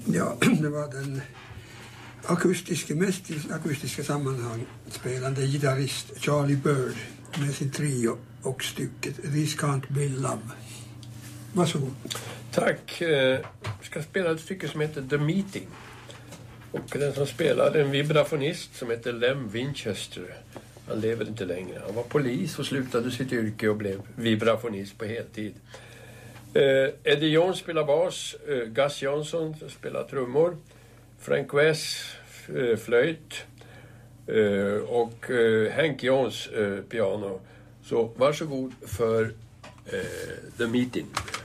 Ja, det var den mest i akustiska sammanhang spelande gitarrist Charlie Bird med sin trio och stycket This Can't Be Love. Varsågod. Tack. Jag ska spela ett stycke som heter The Meeting. Och den som spelar en vibrafonist som heter Lem Winchester. Han lever inte längre. Han var polis och slutade sitt yrke och blev vibrafonist på heltid. Eddie Jones spelar bas. Gus Johnson spelar trummor. Frank West flöjt. Och Hank Jones piano. Så varsågod för The Meeting.